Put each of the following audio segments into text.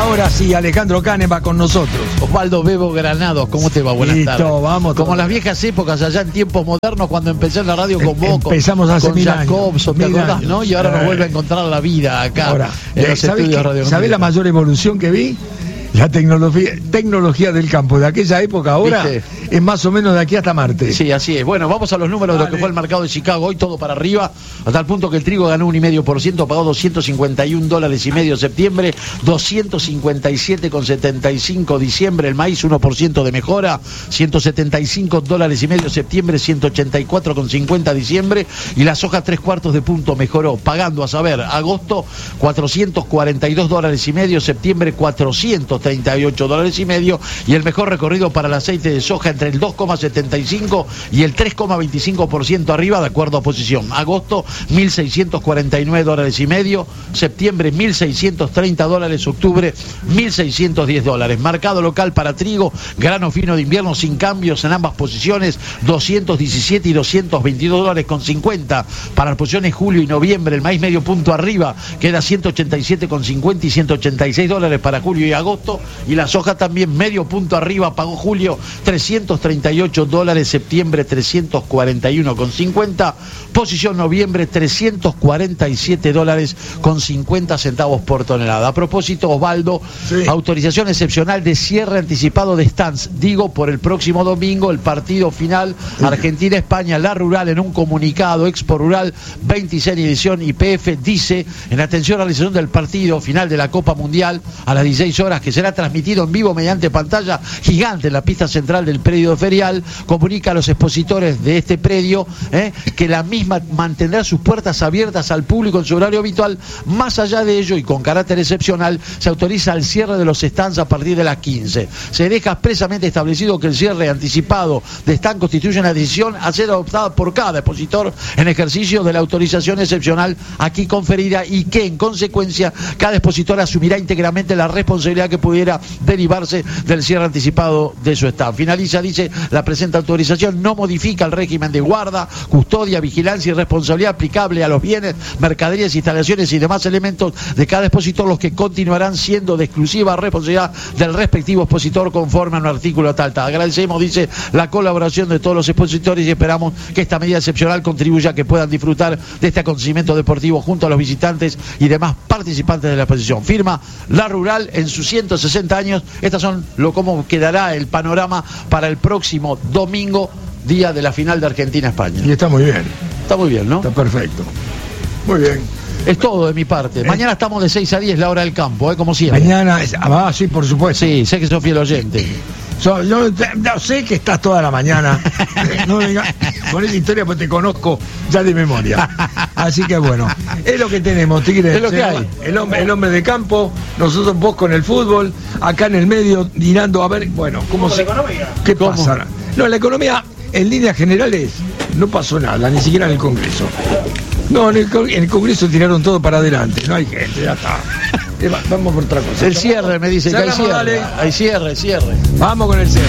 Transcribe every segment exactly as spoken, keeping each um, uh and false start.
Ahora sí, Alejandro Canes va con nosotros. Osvaldo Bebo Granados, ¿cómo te va? Buenas Listo, tardes. vamos. Como en las viejas épocas, allá en tiempos modernos, cuando empecé en la radio con vos, Empezamos con, hace con mil Jacobson, ¿te años, acordás, mil no? Y ahora años. nos vuelve a encontrar la vida acá, Ahora, en los ¿sabés, estudios qué, Radio ¿sabés la mayor evolución que vi? La tecnología, tecnología del campo de aquella época ahora ¿Viste? Es más o menos de aquí hasta Marte. Sí, así es. Bueno, vamos a los números Dale. de lo que fue el mercado de Chicago. Hoy todo para arriba, hasta el punto que el trigo ganó un y medio por ciento, pagó doscientos cincuenta y un dólares y medio septiembre, doscientos cincuenta y siete con setenta y cinco diciembre, el maíz uno por ciento de mejora, ciento setenta y cinco dólares y medio septiembre, ciento ochenta y cuatro con cincuenta diciembre, y la soja tres cuartos de punto mejoró, pagando, a saber, agosto cuatrocientos cuarenta y dos dólares y medio, septiembre cuatrocientos treinta y ocho dólares y medio, y el mejor recorrido para el aceite de soja entre el dos coma setenta y cinco y el tres coma veinticinco por ciento arriba, de acuerdo a posición. Agosto mil seiscientos cuarenta y nueve dólares y medio, septiembre mil seiscientos treinta dólares, octubre mil seiscientos diez dólares. Mercado local para trigo, grano fino de invierno sin cambios en ambas posiciones, doscientos diecisiete y doscientos veintidós dólares con cincuenta para las posiciones julio y noviembre. El maíz medio punto arriba, queda ciento ochenta y siete con cincuenta y ciento ochenta y seis dólares para julio y agosto, y la soja también medio punto arriba, pagó julio trescientos treinta y ocho dólares, septiembre trescientos cuarenta y uno con cincuenta, posición noviembre trescientos cuarenta y siete dólares con cincuenta centavos por tonelada. A propósito, Osvaldo, sí. Autorización excepcional de cierre anticipado de stands, digo, por el próximo domingo, el partido final, Argentina-España, la Rural, en un comunicado, Expo Rural veintiséis edición Y P F dice, en atención a la realización del partido final de la Copa Mundial a las dieciséis horas, que será transmitido en vivo mediante pantalla gigante en la pista central del predio ferial, comunica a los expositores de este predio eh, que la misma mantendrá sus puertas abiertas al público en su horario habitual. Más allá de ello, y con carácter excepcional, se autoriza el cierre de los stands a partir de las quince. Se deja expresamente establecido que el cierre anticipado de stand constituye una decisión a ser adoptada por cada expositor en ejercicio de la autorización excepcional aquí conferida, y que en consecuencia cada expositor asumirá íntegramente la responsabilidad que pudiera derivarse del cierre anticipado de su stand. Finaliza, dice, la presente autorización no modifica el régimen de guarda, custodia, vigilancia y responsabilidad aplicable a los bienes, mercaderías, instalaciones y demás elementos de cada expositor, los que continuarán siendo de exclusiva responsabilidad del respectivo expositor conforme a un artículo tal tal. Agradecemos, dice, la colaboración de todos los expositores y esperamos que esta medida excepcional contribuya a que puedan disfrutar de este acontecimiento deportivo junto a los visitantes y demás participantes de la exposición. Firma La Rural en sus ciento sesenta años. Estas son lo cómo quedará el panorama para el próximo domingo, día de la final de Argentina-España. Y está muy bien. Está muy bien, ¿no? Está perfecto. Muy bien. Es todo de mi parte. Mañana estamos de seis a diez, la hora del campo, ¿eh? Como siempre. Mañana, es, ah, sí, por supuesto. Sí, sé que sos fiel oyente. So, yo te, no, sé que estás toda la mañana. No me digas con esa historia, pues te conozco ya de memoria. Así que bueno, es lo que tenemos, Tigre. Es lo que hay. El hombre, el hombre de campo, nosotros vos con el fútbol, acá en el medio, mirando a ver, bueno, cómo se. ¿Qué ¿Cómo? pasa? No, la economía, en líneas generales, no pasó nada, ni siquiera en el Congreso. No, en el, en el Congreso tiraron todo para adelante, no hay gente, ya está. Vamos por otra cosa. El cierre, me dice que hay cierre. Dale. Hay cierre, cierre. Vamos con el cierre.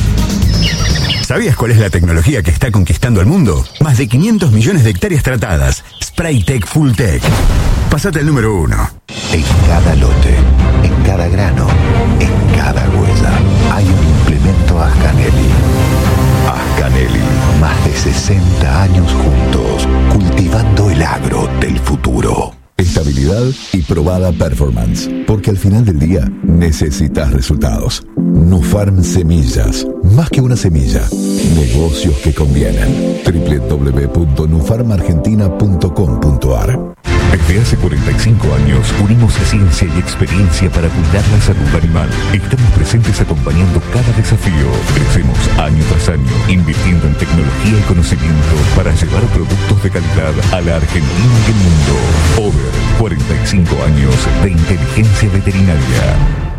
¿Sabías cuál es la tecnología que está conquistando el mundo? Más de quinientos millones de hectáreas tratadas. Spraytec Fulltech. Pasate el número uno. En cada lote, en cada grano, en cada huella, hay un implemento Ascanelli. Ascanelli, más de sesenta años juntos, cultivando el agro del futuro. Estabilidad y probada performance, porque al final del día necesitas resultados. Nufarm Semillas, más que una semilla, negocios que convienen. doble u doble u doble u punto nufarm argentina punto com punto a r. Desde hace cuarenta y cinco años unimos ciencia y experiencia para cuidar la salud animal. Estamos presentes acompañando cada desafío. Crecemos año tras año, invirtiendo en tecnología y conocimiento para llevar productos de calidad a la Argentina y el mundo. Over, cuarenta y cinco años de inteligencia veterinaria.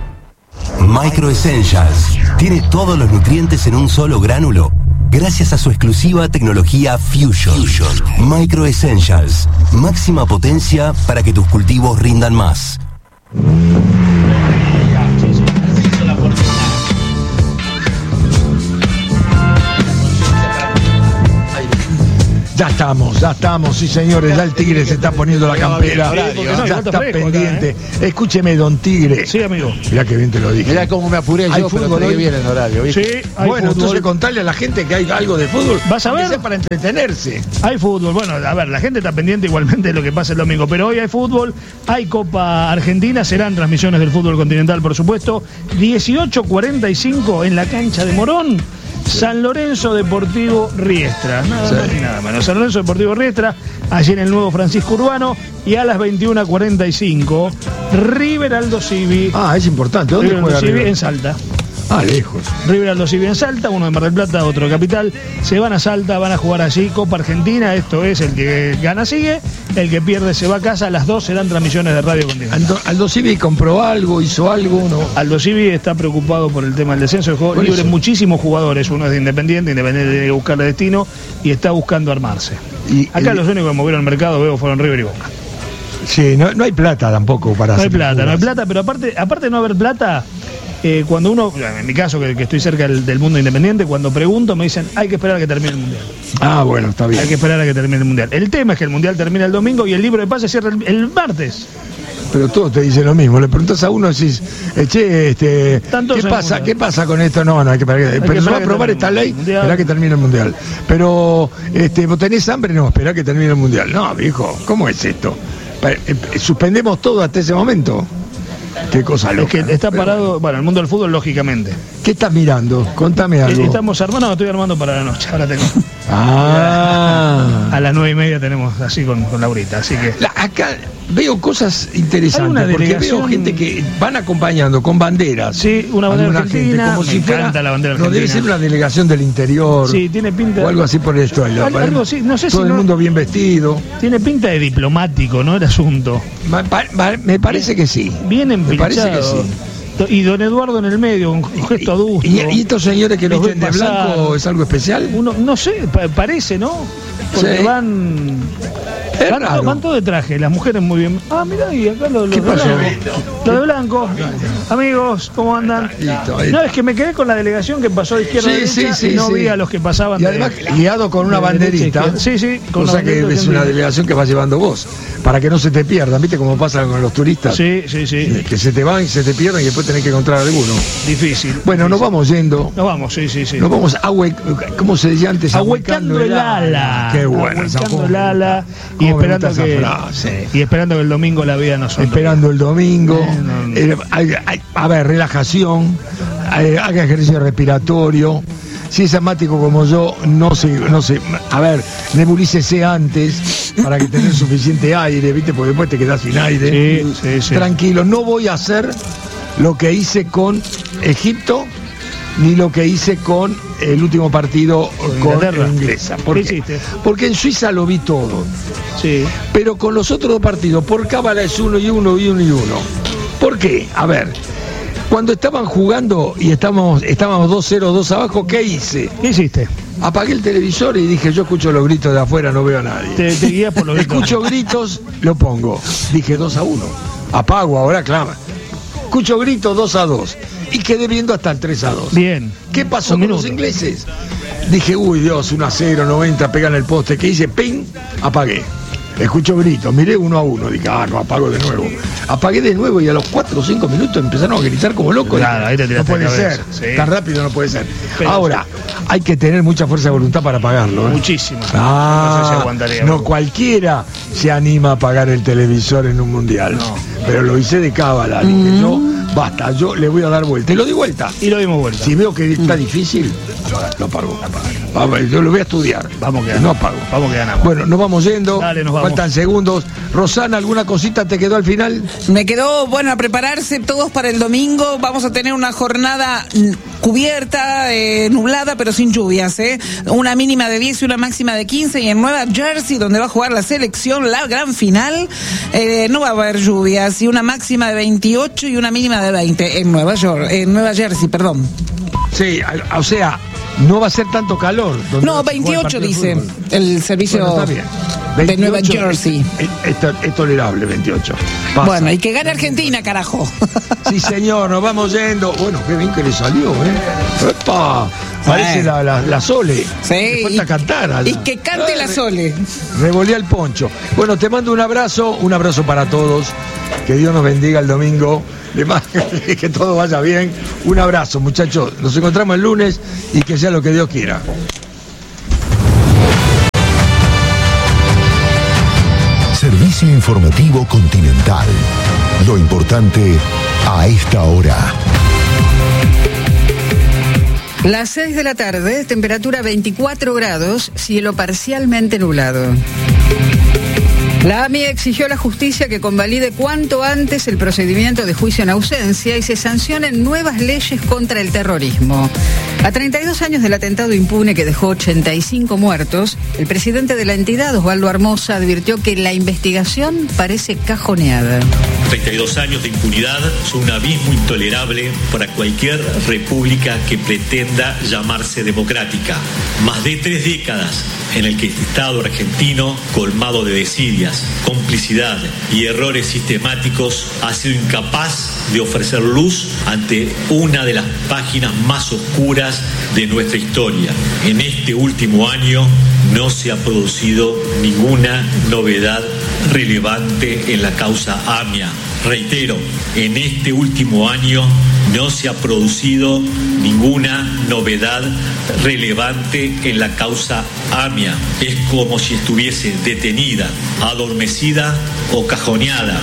Micro Essentials tiene todos los nutrientes en un solo gránulo, gracias a su exclusiva tecnología Fusion. Fusion. Micro Essentials, máxima potencia para que tus cultivos rindan más. Ya estamos, ya estamos, sí señores, ya el Tigre se está poniendo la campera, ya está pendiente. Escúcheme, don Tigre. Sí, amigo. Mirá que bien te lo dije. Mirá cómo me apuré yo, pero llegué bien en horario, ¿viste? Sí, hay bueno, fútbol. entonces contarle a la gente que hay algo de fútbol. ¿Vas a ver? Que sea para entretenerse. Hay fútbol, bueno, a ver, la gente está pendiente igualmente de lo que pasa el domingo, pero hoy hay fútbol, hay Copa Argentina, serán transmisiones del fútbol continental, por supuesto. dieciocho cuarenta y cinco en la cancha de Morón. San Lorenzo Deportivo Riestra, nada Sí. más ni nada menos. San Lorenzo Deportivo Riestra, allí en el nuevo Francisco Urbano, y a las veintiuna cuarenta y cinco, River Aldo Civi. Ah, es importante. ¿Dónde River Aldo juega Civi River? en Salta. Ah, lejos. River Aldo Civi en Salta, uno de Mar del Plata, otro de Capital. Se van a Salta, van a jugar allí Copa Argentina. Esto es, el que gana sigue, el que pierde se va a casa. Las dos serán transmisiones de Radio Continental. Aldo, Aldo Civi compró algo, hizo algo, ¿no? Aldo Civi está preocupado por el tema del descenso. Dejó Por libre eso. muchísimos jugadores. Uno es de Independiente, Independiente tiene que buscarle destino y está buscando armarse. Y, Acá y- los únicos que movieron el mercado, veo, fueron River y Boca. Sí, no, no hay plata tampoco para No hay hacer plata, no hay figuras. plata, pero aparte, aparte de no haber plata, eh, cuando uno, en mi caso, que, que estoy cerca del, del mundo independiente, cuando pregunto me dicen, hay que esperar a que termine el Mundial. Ah, bueno, está bien. Hay que esperar a que termine el Mundial. El tema es que el Mundial termina el domingo y el libro de pases cierra el, el martes. Pero todos te dicen lo mismo. Le preguntas a uno y decís, eh, che, este, Tantos ¿qué en el pasa? mundial. ¿Qué pasa con esto? No, no hay que esperar. que Pero se esperar va a que aprobar termine esta el ley, mundial. esperá que termine el mundial. Pero, este, ¿vos tenés hambre? No, esperá que termine el mundial. No, viejo, ¿cómo es esto? Pa- eh, eh, Suspendemos todo hasta ese momento. Qué cosa Es loca. que ¿no? está Pero, parado, bueno, el mundo del fútbol, lógicamente. ¿qué estás mirando? Contame algo. Eh, Estamos armando, no, estoy armando para la noche. Ahora tengo. Ah. A las nueve y media tenemos así con, con Laurita, así que. La- acá veo cosas interesantes Hay una porque delegación- veo gente que van acompañando con banderas. Sí, una bandera Alguna argentina, gente, como me si fuera, encanta la bandera no, debe argentina. ser una delegación del interior. Sí, tiene pinta. O algo así por el estilo. Algo- algo así, no sé Todo si el no- mundo bien vestido. Tiene pinta de diplomático, ¿no? El asunto. Ma- pa- ma- Me parece que sí. Bien Me parece que empilchado. sí. Y don Eduardo en el medio, un gesto adusto. ¿Y, y estos señores que Los visten de ven pasar. blanco es algo especial? Uno, no sé, pa- parece, ¿no? Porque Sí. van. Es Van, raro. van todos de traje, las mujeres muy bien. Ah, mirá, y acá los, los ¿Qué de pasó? blanco. Los de blanco. Amigos, ¿cómo andan? Listo, ahí No, está. es que me quedé con la delegación que pasó de izquierda a Sí, derecha sí, y sí, no sí. vi a los que pasaban Y de- además guiado con una de derecha a banderita. izquierda. Sí, sí, con Cosa la que banderita es una argentina. delegación que vas llevando vos. Para que no se te pierdan. ¿Viste cómo pasa con los turistas? Sí, sí, sí. Que se te van y se te pierden y después tenés que encontrar alguno. Difícil. Bueno, nos vamos yendo. Nos vamos, sí, sí, sí. Nos vamos a ¿cómo se decía antes? Ahuecando el ala. Qué bueno esa Ahuecando forma. el ala. Y Cómo me esperando gusta que. esa frase. Y esperando que el domingo la vida nos sonríe. Esperando el domingo. Eh, no, no. Eh, hay- hay- a ver, relajación. eh, haga ejercicio respiratorio. Si es asmático como yo, no se, no se, a ver, nebulícese antes para que tenga suficiente aire, ¿viste? Porque después te quedas sin aire. Sí, sí, sí. Tranquilo, no voy a hacer lo que hice con Egipto ni lo que hice con el último partido con Inglaterra. Inglesa. ¿Por ¿Qué qué? hiciste? Porque en Suiza lo vi todo. Sí. Pero con los otros dos partidos, por cábala es uno y uno y uno y uno. ¿Por qué? A ver, cuando estaban jugando y estábamos, estábamos dos cero, dos abajo, ¿qué hice? ¿Qué hiciste? Apagué el televisor y dije, yo escucho los gritos de afuera, no veo a nadie. Te, te guías por los gritos. Escucho gritos, lo pongo. Dije dos a uno. Apago, ahora clama. Escucho gritos dos a dos. Y quedé viendo hasta el tres a dos. Bien. ¿Qué pasó Un con los minuto. ingleses? Dije, uy Dios, uno a cero, noventa, pegan el poste. ¿Qué hice? ¡Ping! Apagué. Escucho gritos, miré uno a uno. Dije, ah, no, apago de nuevo. Apagué de nuevo y a los cuatro o cinco minutos empezaron a gritar como locos. Claro, ahí te no tiraste puede de ser. cabeza, sí. Tan rápido no puede ser. Pero Ahora, hay que tener mucha fuerza de voluntad para apagarlo. ¿eh? Muchísimo. Ah, no sé si aguantaría. no cualquiera se anima a apagar el televisor en un mundial. No. Pero lo hice de cábala. Dije, yo, basta, yo le voy a dar vuelta. Y lo di vuelta. Y lo dimos vuelta. Si veo que está difícil, lo apago. Vamos, yo lo voy a estudiar. Vamos que No ganamos. apago. Vamos que ganamos. Bueno, nos vamos yendo. Dale, nos vamos. Faltan segundos. Rosana, ¿alguna cosita te quedó al final? Me quedó, bueno, a prepararse todos para el domingo. Vamos a tener una jornada mm, cubierta, eh, nublada, pero sin lluvias, ¿eh? Una mínima de diez y una máxima de quince. Y en Nueva Jersey, donde va a jugar la selección, la gran final, eh, no va a haber lluvias. Y una máxima de veintiocho y una mínima de veinte en Nueva York, en Nueva Jersey, perdón. Sí, a- o sea, no va a ser tanto calor. donde No, vas a jugar veintiocho partido de dice fútbol. el servicio Bueno, está bien. de Nueva veintiocho Jersey. Es, es- es tolerable, veintiocho. Pasa. Bueno, y que gane Argentina, carajo. Sí, señor, nos vamos yendo. Bueno, qué bien que le salió, ¿eh? ¡Epa! Parece la, la, la Sole. Sí. Le falta y, cantar. Allá. Y que cante la Sole. Revolea el poncho. Bueno, te mando un abrazo, un abrazo para todos. Que Dios nos bendiga el domingo. Que todo vaya bien. Un abrazo, muchachos. Nos encontramos el lunes y que sea lo que Dios quiera. Servicio Informativo Continental. Lo importante a esta hora. Las seis de la tarde, temperatura veinticuatro grados, cielo parcialmente nublado. La A M I exigió a la justicia que convalide cuanto antes el procedimiento de juicio en ausencia y se sancionen nuevas leyes contra el terrorismo. A treinta y dos años del atentado impune que dejó ochenta y cinco muertos, el presidente de la entidad, Osvaldo Armoza, advirtió que la investigación parece cajoneada. treinta y dos años de impunidad son un abismo intolerable para cualquier república que pretenda llamarse democrática. Más de tres décadas en el que el Estado argentino, colmado de desidias, complicidad y errores sistemáticos, ha sido incapaz de ofrecer luz ante una de las páginas más oscuras de nuestra historia. En este último año no se ha producido ninguna novedad relevante en la causa AMIA. Reitero, en este último año no se ha producido ninguna novedad relevante en la causa AMIA. Es como si estuviese detenida, adormecida o cajoneada.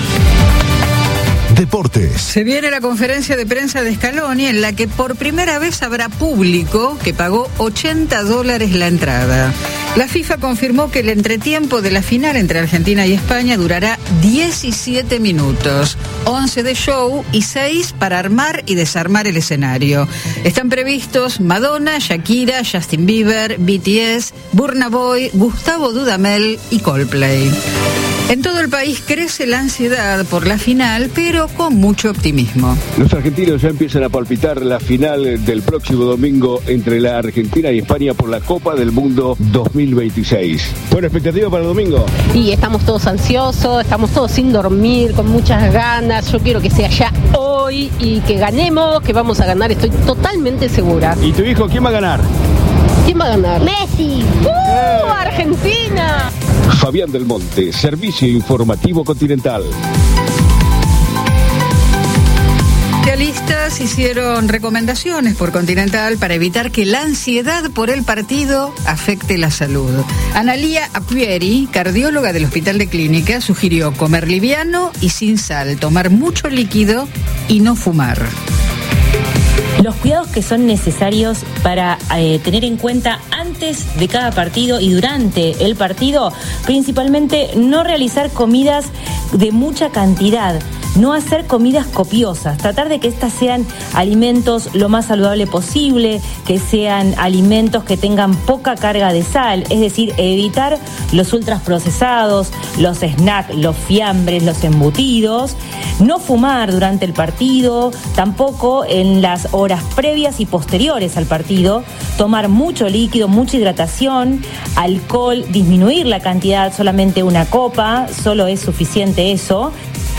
Deportes. Se viene la conferencia de prensa de Scaloni en la que por primera vez habrá público que pagó ochenta dólares la entrada. La FIFA confirmó que el entretiempo de la final entre Argentina y España durará diecisiete minutos, once de show y seis para armar y desarmar el escenario. Están previstos Madonna, Shakira, Justin Bieber, B T S, Burna Boy, Gustavo Dudamel y Coldplay. En todo el país crece la ansiedad por la final, pero con mucho optimismo. Los argentinos ya empiezan a palpitar la final del próximo domingo entre la Argentina y España por la Copa del Mundo dos mil veintiséis. ¿Buena expectativa para el domingo? Sí, estamos todos ansiosos, estamos todos sin dormir, con muchas ganas. Yo quiero que sea ya hoy y que ganemos, que vamos a ganar, estoy totalmente segura. ¿Y tu hijo quién va a ganar? ¿Quién va a ganar? ¡Messi! ¡Uh, Argentina! Fabián del Monte, Servicio Informativo Continental. Especialistas hicieron recomendaciones por Continental para evitar que la ansiedad por el partido afecte la salud. Analía Apieri, cardióloga del Hospital de Clínica, sugirió comer liviano y sin sal, tomar mucho líquido y no fumar. Los cuidados que son necesarios para eh, tener en cuenta antes de cada partido y durante el partido, principalmente no realizar comidas de mucha cantidad, no hacer comidas copiosas, tratar de que estas sean alimentos lo más saludable posible, que sean alimentos que tengan poca carga de sal, es decir, evitar los ultraprocesados, los snacks, los fiambres, los embutidos, no fumar durante el partido, tampoco en las horas previas y posteriores al partido, tomar mucho líquido, mucha hidratación, alcohol, disminuir la cantidad, solamente una copa, solo es suficiente eso.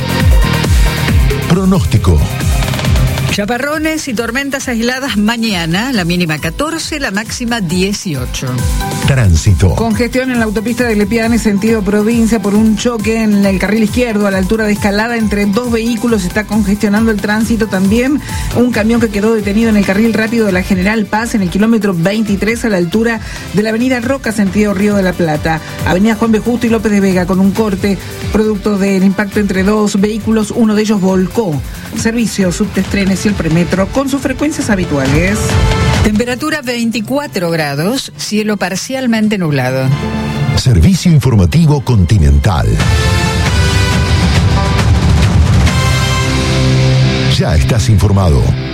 Pronóstico. Chaparrones y tormentas aisladas mañana, la mínima catorce, la máxima dieciocho. Tránsito. Congestión en la autopista de Lepiane, sentido provincia, por un choque en el carril izquierdo a la altura de Escalada entre dos vehículos. Está congestionando el tránsito también. Un camión que quedó detenido en el carril rápido de la General Paz en el kilómetro veintitrés a la altura de la avenida Roca, sentido Río de la Plata. Avenida Juan B. Justo y López de Vega con un corte producto del impacto entre dos vehículos. Uno de ellos volcó. Servicio, subtes, trenes y el premetro con sus frecuencias habituales. Temperatura veinticuatro grados, cielo parcialmente nublado. Servicio Informativo Continental. Ya estás informado.